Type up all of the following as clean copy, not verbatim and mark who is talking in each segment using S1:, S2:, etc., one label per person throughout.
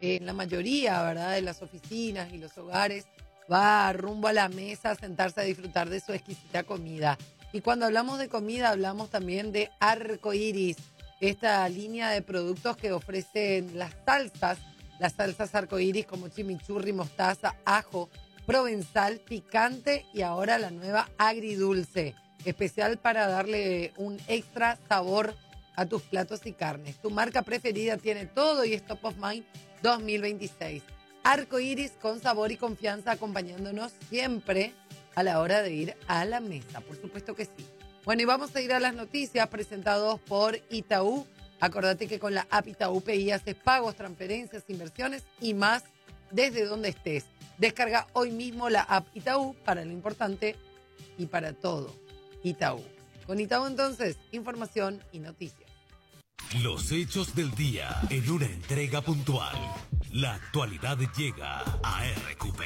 S1: en la mayoría, ¿verdad?, de las oficinas y los hogares, va rumbo a la mesa a sentarse a disfrutar de su exquisita comida. Y cuando hablamos de comida, hablamos también de Arcoiris, esta línea de productos que ofrecen las salsas Arcoiris como chimichurri, mostaza, ajo, provenzal, picante y ahora la nueva agridulce, especial para darle un extra sabor a tus platos y carnes. Tu marca preferida tiene todo y es Top of Mind 2026. Arcoiris con sabor y confianza acompañándonos siempre a la hora de ir a la mesa, por supuesto que sí. Bueno, y vamos a ir a las noticias presentados por Itaú. Acordate que con la app Itaú PI haces pagos, transferencias, inversiones y más desde donde estés. Descarga hoy mismo la app Itaú para lo importante y para todo. Itaú. Con Itaú entonces, información y noticias.
S2: Los hechos del día en una entrega puntual. La actualidad llega a RQP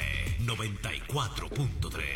S2: 94.3.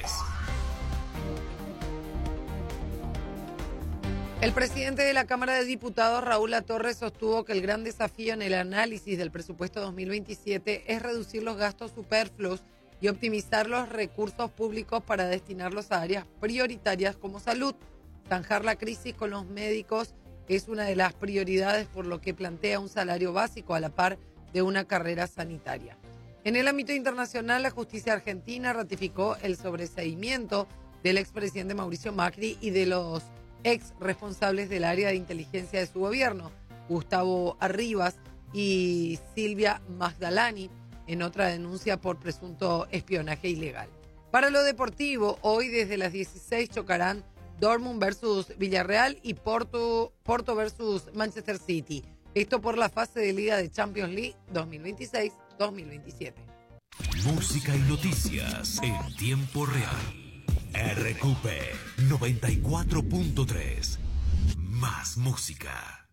S1: El presidente de la Cámara de Diputados, Raúl Latorre, sostuvo que el gran desafío en el análisis del presupuesto 2027 es reducir los gastos superfluos y optimizar los recursos públicos para destinarlos a áreas prioritarias como salud. Zanjar la crisis con los médicos es una de las prioridades, por lo que plantea un salario básico a la par de una carrera sanitaria. En el ámbito internacional, la justicia argentina ratificó el sobreseimiento del expresidente Mauricio Macri y de los ex responsables del área de inteligencia de su gobierno, Gustavo Arribas y Silvia Magdalani, en otra denuncia por presunto espionaje ilegal. Para lo deportivo, hoy desde las 16 chocarán Dortmund versus Villarreal y Porto versus Manchester City. Esto por la fase de Liga de Champions League 2026-2027.
S2: Música y noticias en tiempo real. RQP 94.3. Más música.